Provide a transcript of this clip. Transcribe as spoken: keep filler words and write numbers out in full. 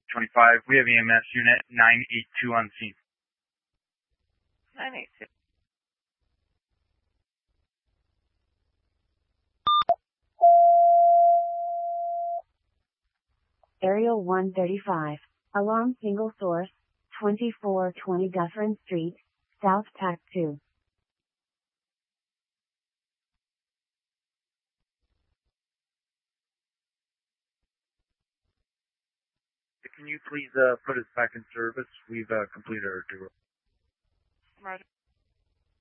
twenty-five. We have E M S unit nine eight two on scene. nine eight two. Aerial one thirty-five. Alarm single source, twenty-four twenty Dufferin Street, South Pack two. Can you please uh, put us back in service? We've uh, completed our tour. Roger.